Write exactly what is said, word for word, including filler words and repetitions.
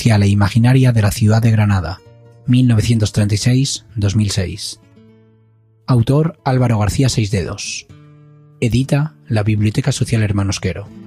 hacia la imaginaria de la ciudad de Granada, mil novecientos treinta y seis a dos mil seis. Autor Álvaro García Seisdedos. Edita la Biblioteca Social Hermanos Quero.